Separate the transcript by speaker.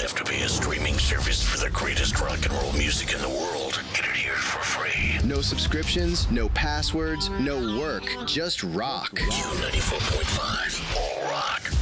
Speaker 1: have to pay a streaming service for the greatest rock and roll music in the world. Get it here for free.
Speaker 2: No subscriptions, no passwords, no work, just rock.
Speaker 1: Q94.5, all rock.